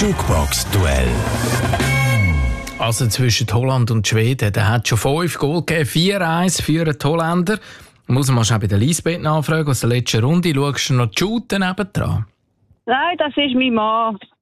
Jukebox-Duell. Also zwischen Holland und Schweden, da hat schon 5 Goal gegeben, 4-1 für die Holländer. Muss man schon bei der Lisbeth nachfragen, aus der letzten Runde. Schaust du noch die Shooten nebendran? Nein, das ist mein Mann.